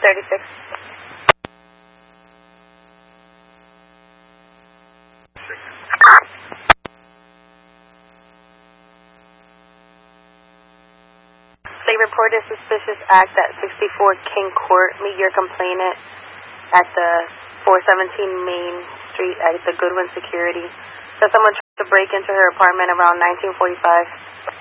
36. They reported suspicious act at 64 King Court. Meet your complainant at the 417 Main Street at the Goodwin Security. So someone tried to break into her apartment around 1945.